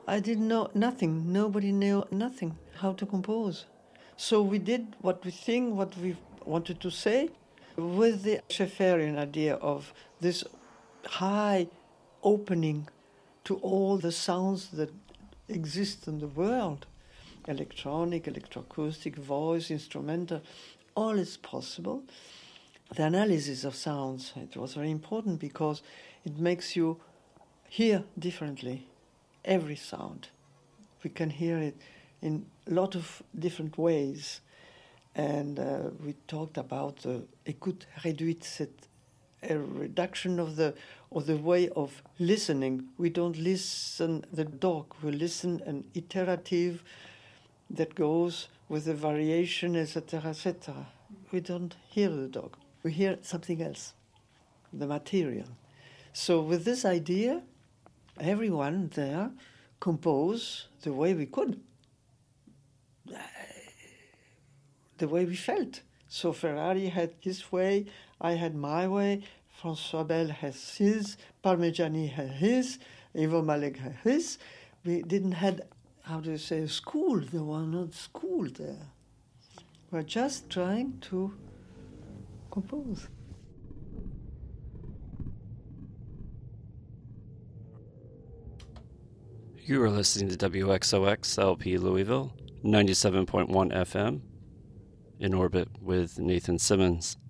I didn't know nothing. Nobody knew nothing how to compose. So we did what we think, what we wanted to say, with the Schäferian idea of this high opening to all the sounds that exist in the world. Electronic, electroacoustic, voice, instrumental, all is possible. The analysis of sounds, it was very important because it makes you hear differently every sound. We can hear it in a lot of different ways. And we talked about the écoute réduite, a reduction of the way of listening. We don't listen the dog, we listen an iterative that goes with a variation, etc., etc. We don't hear the dog. We hear something else, the material. So with this idea, everyone there composed the way we could, the way we felt. So Ferrari had his way, I had my way, François Bell has his, Parmigiani had his, Ivo Malek had his. We didn't have, how do you say, a school. There were not school there. We're just trying to compose. You are listening to WXOX LP Louisville, 97.1 FM, in orbit with Nathan Simmons.